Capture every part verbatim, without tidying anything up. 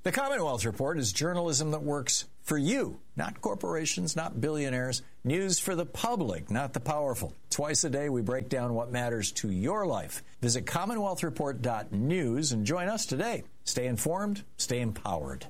The Commonwealth Report is journalism that works for you, not corporations, not billionaires. News for the public, not the powerful. Twice a day, we break down what matters to your life. Visit commonwealth report dot news and join us today. Stay informed, stay empowered.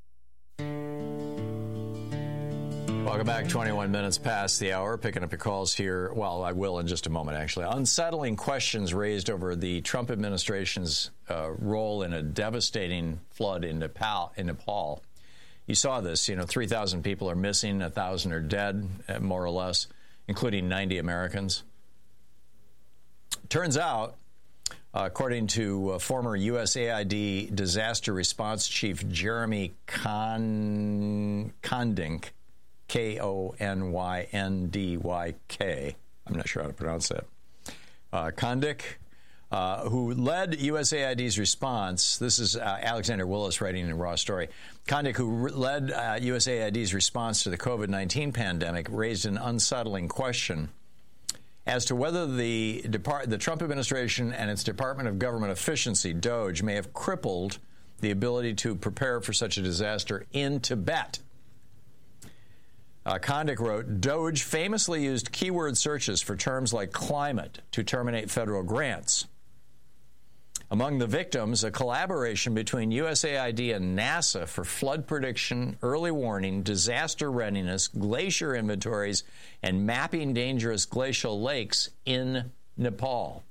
Welcome back. twenty-one minutes past the hour. Picking up your calls here. Well, I will in just a moment, actually. Unsettling questions raised over the Trump administration's uh, role in a devastating flood in Nepal. In Nepal. You saw this. You know, three thousand people are missing, one thousand are dead, more or less, including ninety Americans. Turns out, uh, according to uh, former U S A I D disaster response chief Jeremy Con- Kondink, K O N Y N D Y K. I'm not sure how to pronounce that. Uh, Kondik, uh, who led U S A I D's response. This is uh, Alexander Willis writing in Raw Story. Kondik, who re- led uh, U S A I D's response to the COVID nineteen pandemic, raised an unsettling question as to whether the, Depart- the Trump administration and its Department of Government Efficiency, DOGE, may have crippled the ability to prepare for such a disaster in Tibet. Uh, Kondik wrote, DOGE famously used keyword searches for terms like climate to terminate federal grants. Among the victims, a collaboration between U S A I D and NASA for flood prediction, early warning, disaster readiness, glacier inventories, and mapping dangerous glacial lakes in Nepal.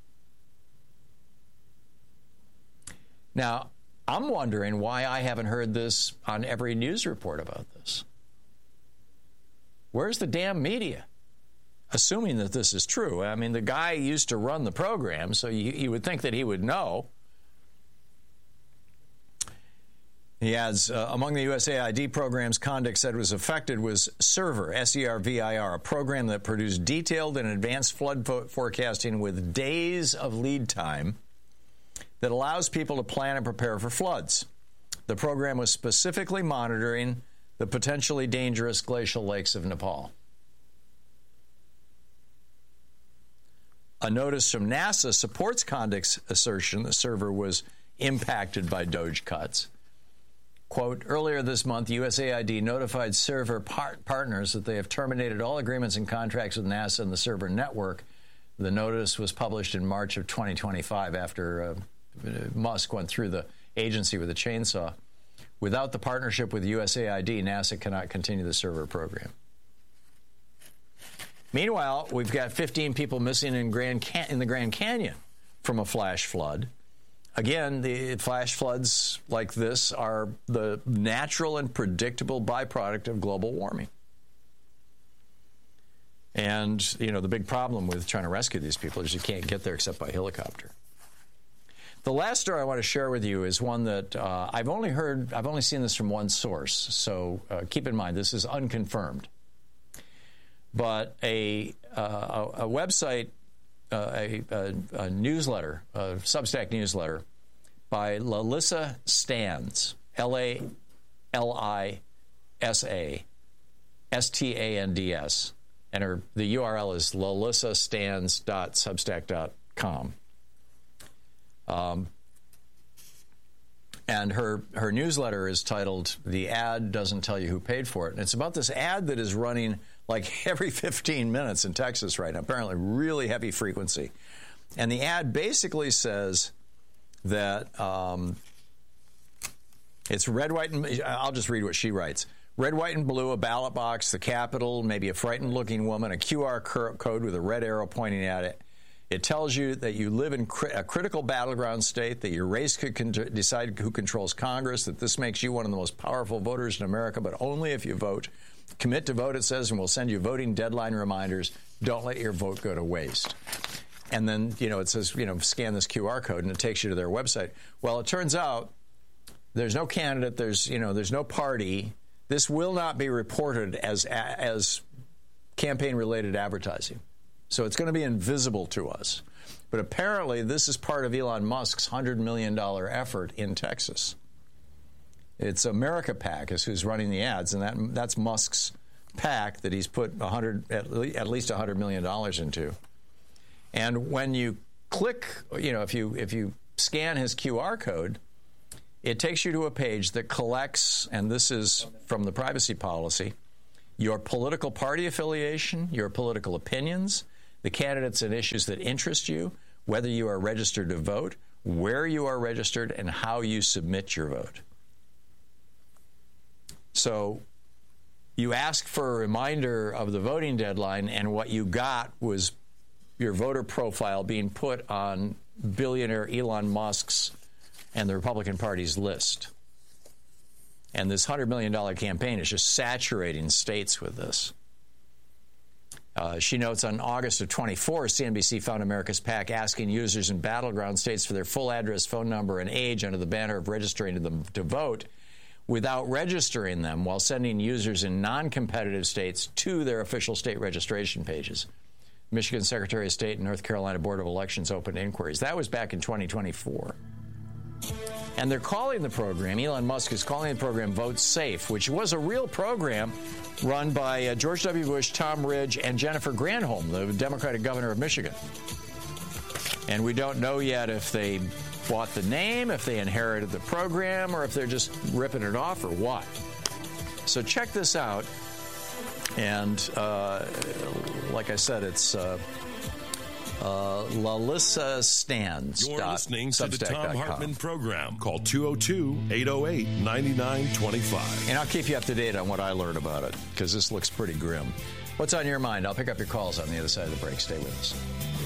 Now, I'm wondering why I haven't heard this on every news report about this. Where's the damn media? Assuming that this is true. I mean, the guy used to run the program, so you, you would think that he would know. He adds, uh, among the U S A I D programs Kondik said was affected was SERVIR, S E R V I R, a program that produced detailed and advanced flood fo- forecasting with days of lead time that allows people to plan and prepare for floods. The program was specifically monitoring the potentially dangerous glacial lakes of Nepal. A notice from NASA supports Kondik's assertion the server was impacted by DOGE cuts. Quote, earlier this month, U S A I D notified server par- partners that they have terminated all agreements and contracts with NASA and the server network. The notice was published in March of twenty twenty-five after uh, Musk went through the agency with a chainsaw. Without the partnership with U S A I D, NASA cannot continue the server program. Meanwhile, we've got fifteen people missing in, Grand Can- in the Grand Canyon from a flash flood. Again, the flash floods like this are the natural and predictable byproduct of global warming. And, you know, the big problem with trying to rescue these people is you can't get there except by helicopter. The last story I want to share with you is one that uh, I've only heard, I've only seen this from one source, so uh, keep in mind this is unconfirmed. But a, uh, a, a website, uh, a, a, a newsletter, a Substack newsletter by Lalissa Stans, L A L I S A S T A N D S, and her, the U R L is lalissa stans dot substack dot com. Um, and her, her newsletter is titled, The Ad Doesn't Tell You Who Paid For It. And it's about this ad that is running like every fifteen minutes in Texas right now, apparently really heavy frequency. And the ad basically says that um, it's red, white, and I'll just read what she writes. Red, white, and blue, a ballot box, the Capitol, maybe a frightened-looking woman, a Q R code with a red arrow pointing at it. It tells you that you live in cri- a critical battleground state, that your race could con- decide who controls Congress, that this makes you one of the most powerful voters in America, but only if you vote. Commit to vote, it says, and we'll send you voting deadline reminders. Don't let your vote go to waste. And then, you know, it says, you know, scan this Q R code, and it takes you to their website. Well, it turns out there's no candidate, there's, you know, there's no party. This will not be reported as as campaign-related advertising. So it's going to be invisible to us. But apparently this is part of Elon Musk's one hundred million dollars effort in Texas. It's America PAC is who's running the ads, and that that's Musk's PAC that he's put one hundred, at least one hundred million dollars into. And when you click, you know, if you if you scan his Q R code, it takes you to a page that collects, and this is from the privacy policy, your political party affiliation, your political opinions, the candidates and issues that interest you, whether you are registered to vote, where you are registered, and how you submit your vote. So you asked for a reminder of the voting deadline, and what you got was your voter profile being put on billionaire Elon Musk's and the Republican Party's list. And this one hundred million dollars campaign is just saturating states with this. Uh, she notes on August of twenty-four, C N B C found America's PAC asking users in battleground states for their full address, phone number, and age under the banner of registering them to vote without registering them, while sending users in non-competitive states to their official state registration pages. Michigan Secretary of State and North Carolina Board of Elections opened inquiries. That was back in twenty twenty-four. And they're calling the program, Elon Musk is calling the program Vote Safe, which was a real program run by uh, George W. Bush, Tom Ridge, and Jennifer Granholm, the Democratic governor of Michigan. And we don't know yet if they bought the name, if they inherited the program, or if they're just ripping it off, or what. So check this out. And uh, like I said, it's uh, uh, Lalissa Stans. You're listening to the Thom Hartmann program. Call two oh two, eight oh eight, nine nine two five. And I'll keep you up to date on what I learned about it, because this looks pretty grim. What's on your mind? I'll pick up your calls on the other side of the break. Stay with us.